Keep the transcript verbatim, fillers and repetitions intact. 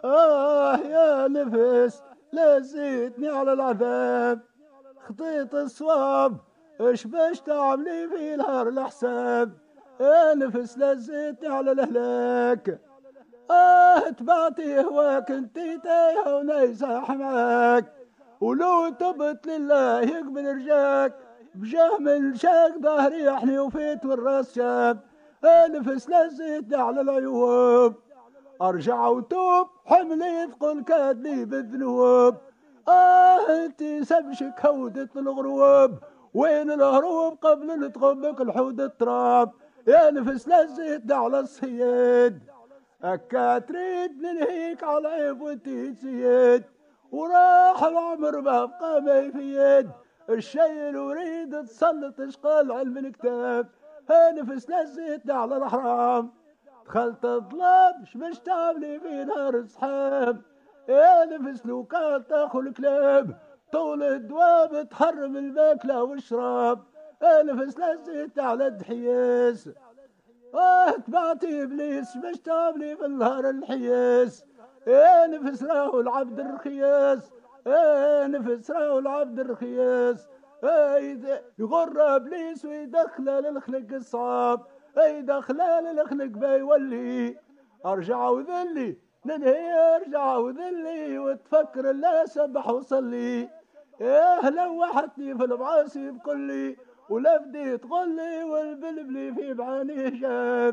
آه يا نفس لزيتني على العذاب، خطيت الصواب اش باش تعملي في نهار الحساب. يا نفس لزيتني على الهلاك، آه تبعتي هواك انتي تايه ونيسح معاك، ولو تبت لله يقبل رجاك، بجاه من شاك ظهري يحني وفيت والراس شاب. آه نفس لزيتني على العيوب، ارجع وتوب حملي يثقل كادلي بالذنوب. اه انتي سبشك هودة الغروب، وين الهروب قبل تغبك الحود التراب. يا نفس لزيت على الصيد، اكا تريد ننهيك على العيب وانتي تسيد، وراح العمر ما بقى ما يفيد، الشيء وريد تسلط اشقال علم الكتاب. ها نفس لزيت على الحرام، دخلت الظلام شبش تعملي في نهار السحاب. يا نفس لو كان تاخو الكلاب، طول الدواب تحرم الماكلة والشراب. يا نفس لزيت على الدحيس، اه تبعتي ابليس باش تعملي في النهار الحياس. يا نفس راهو العبد الرخياس، يا نفس راهو العبد الرخياس. يغر ابليس ويدخل للخلق الصعاب، يدخل للخلق بيولي ارجع وذلي ننهي، ارجع وذلي وتفكر لا سبح وصلي. ياه لو وحدتني في المعاصي بكلي، ولفدي تغلي والبلبلي في بعاني شاب.